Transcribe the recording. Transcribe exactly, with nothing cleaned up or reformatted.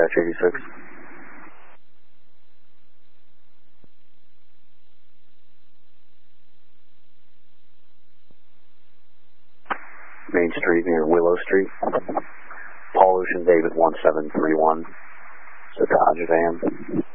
dispatch eighty-six. Main Street near Willow Street. Paul Ocean David one seven three one. It's a Dodge van.